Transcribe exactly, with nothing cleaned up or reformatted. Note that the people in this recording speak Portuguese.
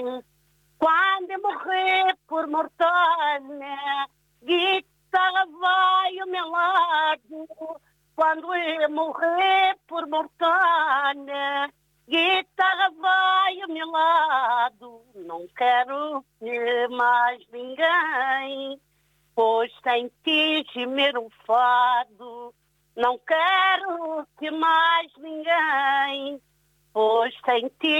Quando eu morrer por mortalha, guitarra vai ao meu lado. Quando eu morrer por mortalha, guitarra vai ao meu lado. Não quero ver mais ninguém, pois tem que gemer um fado. Não quero que mais ninguém, pois tem que